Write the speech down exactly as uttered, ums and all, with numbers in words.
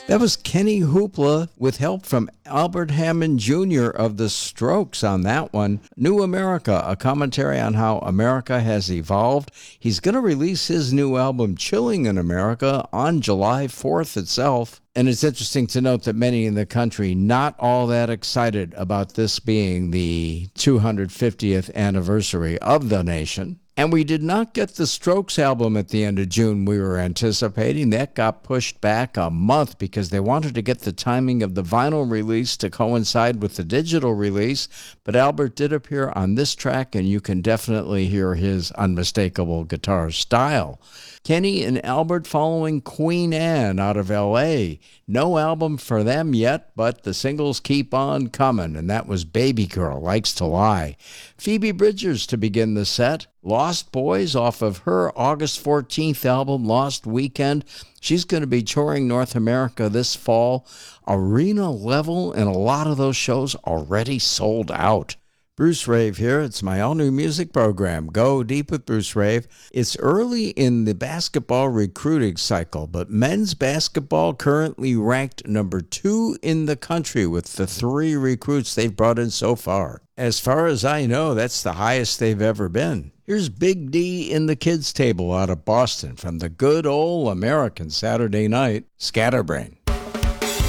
That was Kenny Hoopla with help from Albert Hammond Junior of the Strokes on that one. New America, a commentary on how America has evolved. He's going to release his new album, Chilling in America, on July fourth itself. And it's interesting to note that many in the country not all that excited about this being the two hundred fiftieth anniversary of the nation. And we did not get the Strokes album at the end of June we were anticipating. That got pushed back a month because they wanted to get the timing of the vinyl release to coincide with the digital release. But Albert did appear on this track, and you can definitely hear his unmistakable guitar style. Kenny and Albert following Queen Anne out of L A. No album for them yet, but the singles keep on coming, and that was Baby Girl Likes to Lie. Phoebe Bridgers to begin the set. Lost Boys off of her August fourteenth album, Lost Weekend. She's going to be touring North America this fall. Arena level, and a lot of those shows already sold out. Bruce Rave here. It's my all-new music program, Go Deep with Bruce Rave. It's early in the basketball recruiting cycle, but men's basketball currently ranked number two in the country with the three recruits they've brought in so far. As far as I know, that's the highest they've ever been. Here's Big D in the Kids Table out of Boston from the good old American Saturday Night, Scatterbrain.